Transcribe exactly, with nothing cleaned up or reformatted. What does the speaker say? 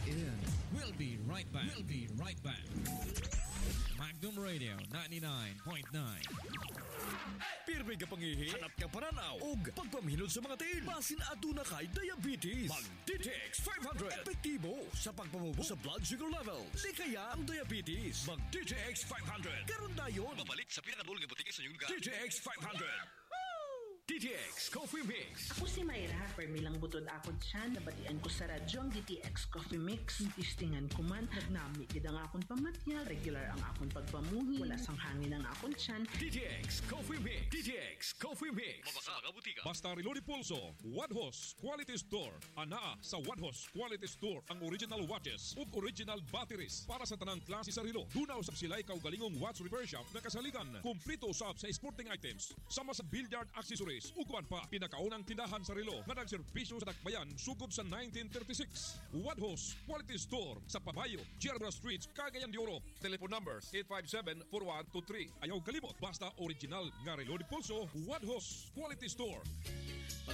in. We'll be right back. We'll be right back. Magnum Radio ninety-nine point nine. Pirmi ka pangihi, hanap ka pananaw, ug pagpaminod sa mga tiil. Basin aduna kay diabetes. Mag-D T X five hundred. Epektibo sa pagpamubo sa blood sugar levels. Di kaya ang diabetes. Mag-D T X five hundred. Karon dayon. Mabalik sa pinakadul nga butika sa inyong lugar. D T X five hundred. D T X Coffee Mix. Ako si Mayra, permilang butod akon siya, nabatian ko sa radyo ang D T X Coffee Mix. Tistingan ko man, nagnami gid ang akon pamatya, regular ang akon pagpamuhi, wala sang hangin ang akon tiyan. D T X Coffee Mix. D T X Coffee Mix. Mabasa mga butika. Basta Reload Pulso, Wadhos Quality Store. Anaa sa Wadhos Quality Store ang original watches ug original batteries para sa tanang klase sa relo. Dunaw sa silay kaugalingong watch repair shop na kasaligan. Kumplito usab sa sporting items, sama sa billiard accessories. Uguan pa, pinakaunang tindahan sa relo na nagserbisyo sa Dakbayan sugod sa nineteen thirty-six. Wadhos Quality Store sa Pabayo, Gerber Street, Cagayan de Oro. Telephone numbers eight five seven, four one two three. Ayaw kalimot, basta original nga Reload Pulso, Wadhos Quality Store.